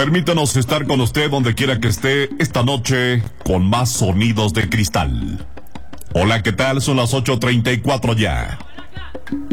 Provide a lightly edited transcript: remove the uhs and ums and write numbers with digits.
Permítanos estar con usted donde quiera que esté esta noche con más sonidos de cristal. Hola, ¿qué tal? Son las 8:34 ya.